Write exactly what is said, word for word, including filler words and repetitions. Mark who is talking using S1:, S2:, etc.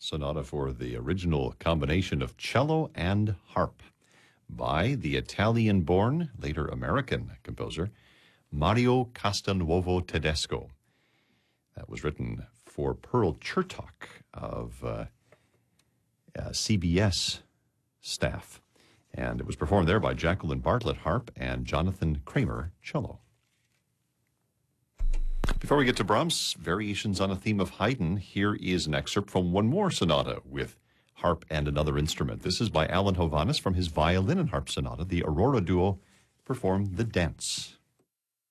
S1: sonata for the original combination of cello and harp by the Italian-born, later American composer, Mario Castelnuovo Tedesco. That was written for Pearl Chertok of uh, uh, C B S staff. And it was performed there by Jacqueline Bartlett, harp, and Jonathan Kramer, cello. Before we get to Brahms' variations on a theme of Haydn, here is an excerpt from one more sonata with harp and another instrument. This is by Alan Hovhaness from his violin and harp sonata. The Aurora Duo performed The Dance.